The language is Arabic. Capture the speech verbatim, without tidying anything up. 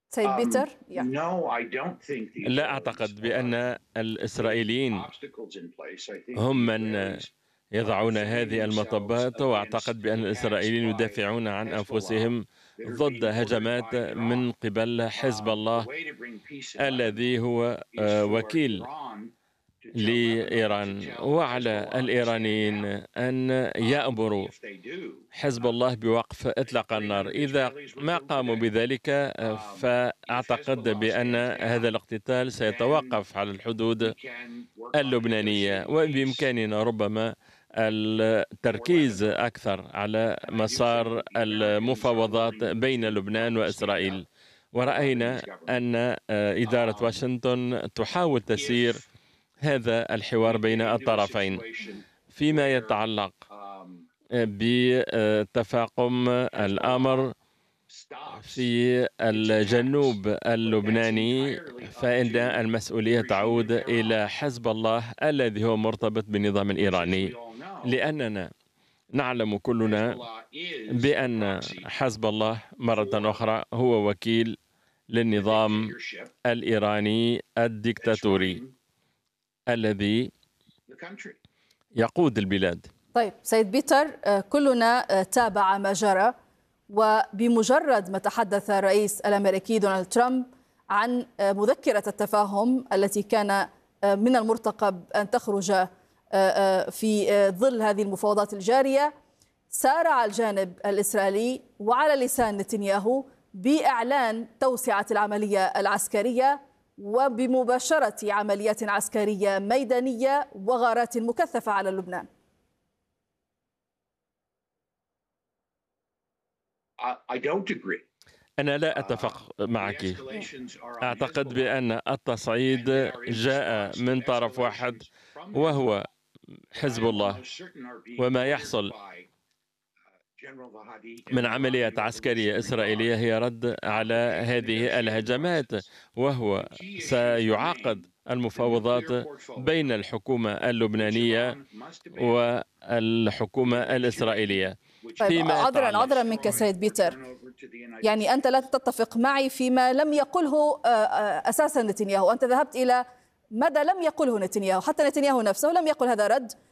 سيد بيتر. لا أعتقد بأن الإسرائيليين هم من يضعون هذه المطبات، وأعتقد بأن الإسرائيليين يدافعون عن أنفسهم ضد هجمات من قبل حزب الله الذي هو وكيل لإيران، وعلى الإيرانيين أن يأمروا حزب الله بوقف إطلاق النار. إذا ما قاموا بذلك فأعتقد بأن هذا الاقتتال سيتوقف على الحدود اللبنانية، وبإمكاننا ربما التركيز أكثر على مسار المفاوضات بين لبنان وإسرائيل. ورأينا أن إدارة واشنطن تحاول تسيير هذا الحوار بين الطرفين فيما يتعلق بتفاقم الأمر في الجنوب اللبناني، فإن المسؤولية تعود إلى حزب الله الذي هو مرتبط بالنظام الإيراني، لأننا نعلم كلنا بأن حزب الله مرة أخرى هو وكيل للنظام الإيراني الديكتاتوري الذي يقود البلاد. طيب سيد بيتر، كلنا تابع ما جرى، وبمجرد ما تحدث الرئيس الأمريكي دونالد ترامب عن مذكرة التفاهم التي كان من المرتقب أن تخرج في ظل هذه المفاوضات الجارية، سارع الجانب الإسرائيلي وعلى لسان نتنياهو بإعلان توسعة العملية العسكرية وبمباشرة عمليات عسكرية ميدانية وغارات مكثفة على لبنان. أنا لا أتفق معك. أعتقد بأن التصعيد جاء من طرف واحد وهو حزب الله، وما يحصل من عمليات عسكرية إسرائيلية هي رد على هذه الهجمات، وهو سيعاقد المفاوضات بين الحكومة اللبنانية والحكومة الإسرائيلية. طيب عذرا عذرا منك سيد بيتر، يعني أنت لا تتفق معي فيما لم يقله أساسا نتنياهو. أنت ذهبت إلى ماذا لم يقله نتنياهو، حتى نتنياهو نفسه لم يقل هذا رد